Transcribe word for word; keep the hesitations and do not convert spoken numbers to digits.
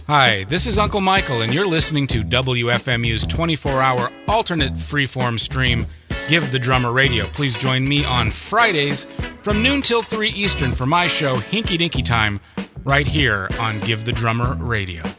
Hi, this is Uncle Michael, and you're listening to W F M U's twenty-four hour alternate freeform stream, Give the Drummer Radio. Please join me on Fridays from noon till three Eastern for my show, Hinky Dinky Time, right here on Give the Drummer Radio.